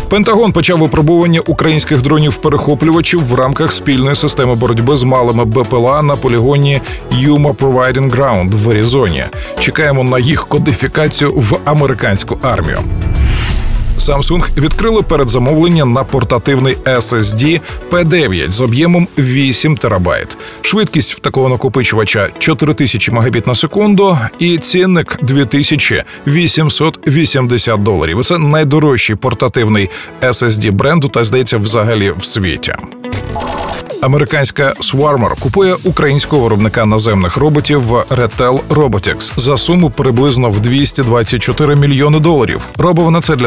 Пентагон почав випробування українських дронів-перехоплювачів в рамках спільної системи боротьби з малими БПЛА на полігоні Yuma Proving Ground в Аризоні. Чекаємо на їх кодифікацію в американську армію. Samsung відкрили передзамовлення на портативний SSD P9 з об'ємом 8 терабайт. Швидкість в такого накопичувача 4000 мегабіт на секунду і цінник $2880. Це найдорожчий портативний SSD бренду та, здається, взагалі в світі. Американська Swarmer купує українського виробника наземних роботів Retail Robotics за суму приблизно в $224 мільйони. Робить вона це для